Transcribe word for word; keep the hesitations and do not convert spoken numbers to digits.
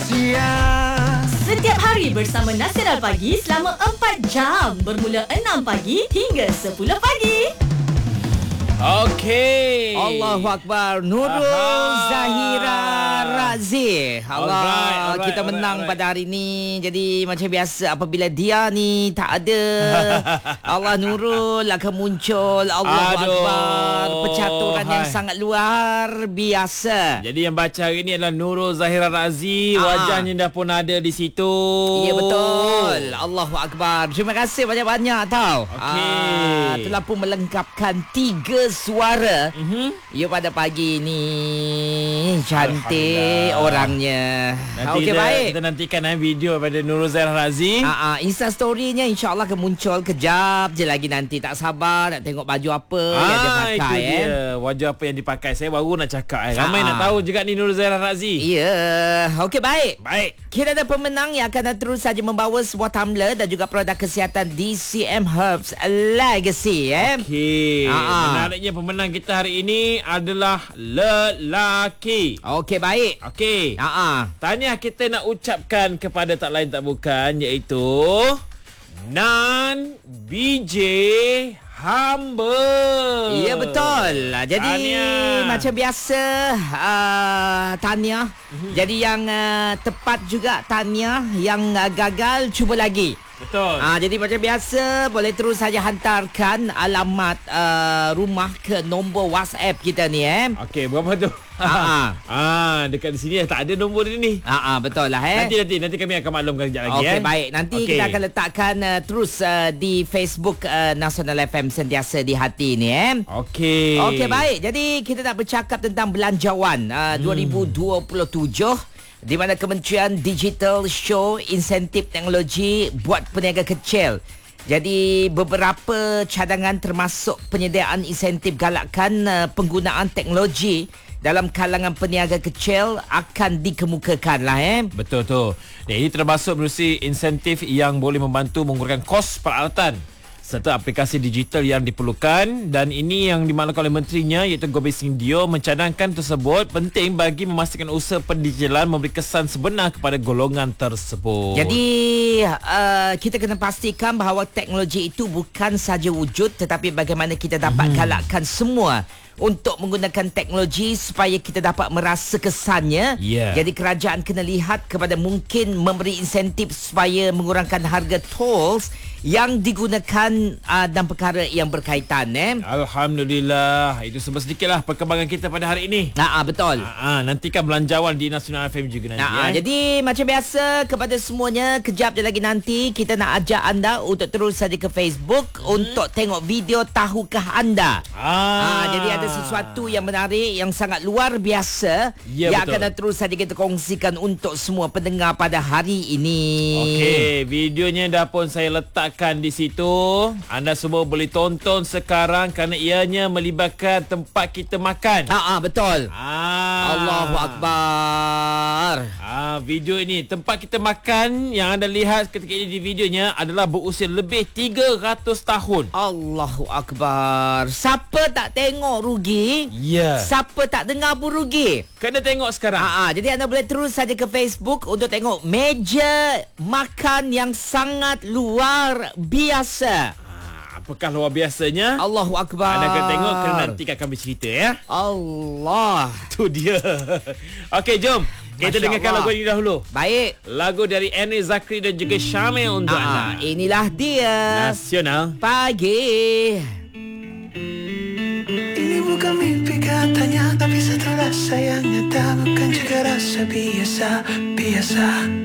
rahsia. Setiap hari bersama Nasiral Pagi selama empat jam bermula enam pagi hingga sepuluh pagi. Okey. Allahu Akbar. Nurul Aha. Zahira Razi. Allah, Alright, alright, kita menang alright, alright. pada hari ni. Jadi macam biasa apabila dia ni tak ada, Allah Nurul akan muncul. Allahu Aduh. Akbar. Percaturan yang Hai. sangat luar biasa. Jadi yang baca hari ni adalah Nurul Zahira Razi. Ah. Wajahnya dah pun ada di situ. Ya, betul. Allahu Akbar. Terima kasih banyak-banyak tau. Okey. Ah, telah pun melengkapkan tiga suara. Mhm. Ya, pada pagi ni cantik Alhamdulillah. orangnya. Nanti Okey, kita, baik. kita nantikan eh, video daripada Nurul Zahira Razi. Ah, ah, Insta story-nya insya-Allah akan muncul kejap je lagi nanti. Tak sabar nak tengok baju apa yang dia Ah, pakai itu eh. dia. Wajah apa yang dipakai. Saya baru nak cakap eh. Ramai Ah. nak tahu juga ni Nurul Zahira Razi. Ya. Okey, baik. Baik. Kita ada pemenang yang akan terus saja membawa sebuah tumbler dan juga produk kesihatan D C M Herbs Legacy eh. Okey. Ah. Menariknya pemenang kita hari ini adalah lelaki. Okey, baik. Okey. Ha ah. Tahniah kita nak ucapkan kepada tak lain tak bukan iaitu Nan B J Hamba. Ya, betul. Jadi Tahniah. macam biasa uh, tahniah. Jadi yang uh, tepat juga tahniah, yang uh, gagal cuba lagi. Betul. Ah, jadi macam biasa boleh terus saja hantarkan alamat uh, rumah ke nombor WhatsApp kita ni eh. Okey, berapa tu? Ah, ah, dekat di sini tak ada nombor dia ni. Ah, ah, betul lah eh. Nanti nanti nanti kami akan maklumkan kejap lagi Okey, eh. baik. Nanti Okey. kita akan letakkan uh, terus uh, di Facebook uh, Nasional F M Sentiasa di Hati ni eh. Okey. Okey, baik. Jadi kita nak bercakap tentang belanjawan uh, dua ribu dua puluh tujuh di mana Kementerian Digital show insentif teknologi buat peniaga kecil. Jadi beberapa cadangan termasuk penyediaan insentif galakan uh, penggunaan teknologi dalam kalangan peniaga kecil akan dikemukakan lah eh. Betul tu. Dan ini termasuk menerusi insentif yang boleh membantu mengurangkan kos peralatan serta aplikasi digital yang diperlukan, dan ini yang dimaklumkan oleh menterinya iaitu Gobind Singh Dio mencadangkan tersebut penting bagi memastikan usaha pendigital memberi kesan sebenar kepada golongan tersebut. Jadi uh, kita kena pastikan bahawa teknologi itu bukan saja wujud tetapi bagaimana kita dapat hmm. galakkan semua untuk menggunakan teknologi supaya kita dapat merasa kesannya. Yeah. Jadi kerajaan kena lihat kepada mungkin memberi insentif supaya mengurangkan harga tolls yang digunakan uh, dalam perkara yang berkaitan eh. Alhamdulillah. Itu sebab sedikitlah perkembangan kita pada hari ini. Nah, ah, betul. Ah, nantikan belanjawan di Nasional F M juga nanti Nah, eh. jadi macam biasa kepada semuanya, kejap je lagi nanti kita nak ajak anda untuk terus saja ke Facebook hmm. untuk tengok video Tahukah Anda. Ah. Ah, jadi ada sesuatu yang menarik, yang sangat luar biasa Ya, yang betul. akan terus saja kita kongsikan untuk semua pendengar pada hari ini. Okey, videonya dah pun saya letakkan di situ. Anda semua boleh tonton sekarang kerana ianya melibatkan tempat kita makan. Ah, ah betul. Ah. Allahu Akbar. Ah, video ini tempat kita makan yang anda lihat ketika ini di videonya adalah berusia lebih tiga ratus tahun. Allahu Akbar. Siapa tak tengok rugi? Ya. Siapa tak dengar pun rugi. Kena tengok sekarang. Ah, ah, jadi anda boleh terus saja ke Facebook untuk tengok meja makan yang sangat luar biasa. Ah, apakah luar biasanya? Allahu Akbar. Anda akan tengok kerana nanti kami bercerita ya. Allah. Tu dia. Okey, jom. Kita Masya dengarkan Allah. lagu ini dahulu. Baik. Lagu dari Annie Zakri dan juga Syamil untuk Ah, anda. inilah dia. Nasional. Pagi. Ini bukan mimpi katanya, tapi setelah sayangnya tak bukan juga rasa biasa, biasa.